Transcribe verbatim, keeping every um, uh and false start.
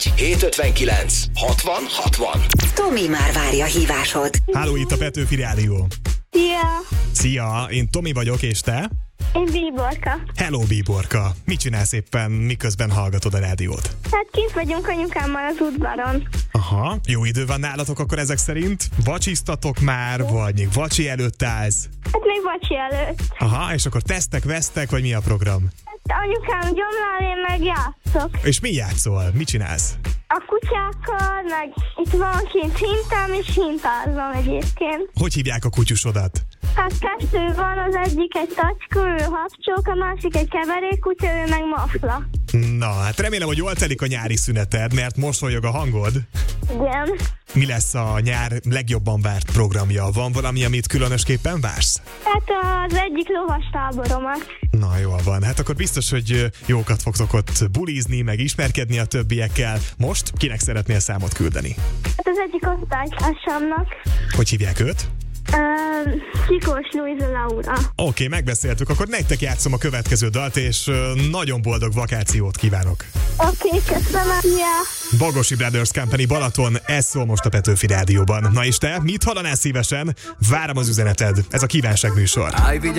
nulla hét ötvenkilenc hatvan hatvan. Tomi már várja a hívásod. Háló, itt a Petőfi Rádió. Szia! Szia, én Tomi vagyok, és te? Én Bíborka. Hello, Bíborka. Mit csinálsz éppen, miközben hallgatod a rádiót? Hát kint vagyunk anyukámmal az udvaron. Aha, jó idő van nálatok akkor ezek szerint? Vacsiztatok már, vagy még vacsi előtt állsz? Hát még vacsi előtt. Aha, és akkor tesztek, vesztek, vagy mi a program? Hát anyukám gyomlál, én meg játszok. És mi játszol? Mit csinálsz? A kutyákkal, meg itt van kint hintám, és hintázom egyébként. Hogy hívják a kutyusodat? Hát kettő van, az egyik egy tacskó, ő habcsók, a másik egy keverékkutya, ő meg mafla. Na, hát remélem, hogy jól telik a nyári szüneted, mert mosolyog a hangod. Igen. Mi lesz a nyár legjobban várt programja? Van valami, amit különösképpen vársz? Hát az egyik lovas táboromat. Na, jól van. Hát akkor biztos, hogy jókat fogtok ott bulizni, meg ismerkedni a többiekkel. Most kinek szeretnél számot küldeni? Hát az egyik osztálytársamnak. Hogy hívják őt? Uh, Sikós Luisa Laura. Oké, okay, megbeszéltük, akkor nektek játszom a következő dalt, és uh, nagyon boldog vakációt kívánok. Oké, okay, köszönöm. Yeah. Bagosi Brothers Company Balaton, ez szól most a Petőfi Rádióban. Na és te, mit hallanál szívesen? Várom az üzeneted. Ez a kívánság műsor.